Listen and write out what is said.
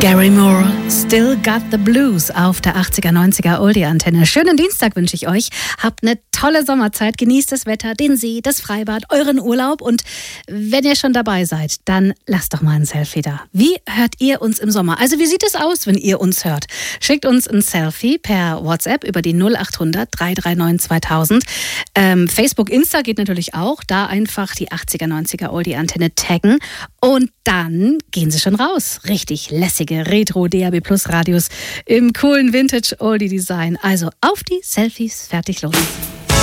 Gary Moore, Still Got the Blues auf der 80er, 90er Oldie-Antenne. Schönen Dienstag wünsche ich euch. Habt eine tolle Sommerzeit, genießt das Wetter, den See, das Freibad, euren Urlaub und wenn ihr schon dabei seid, dann lasst doch mal ein Selfie da. Wie hört ihr uns im Sommer? Also wie sieht es aus, wenn ihr uns hört? Schickt uns ein Selfie per WhatsApp über die 0800 339 2000. Facebook, Insta geht natürlich auch. Da einfach die 80er, 90er Oldie-Antenne taggen und dann gehen sie schon raus. Richtig lässige Retro DAB Plus Radios im coolen Vintage Oldie Design. Also auf die Selfies, fertig los.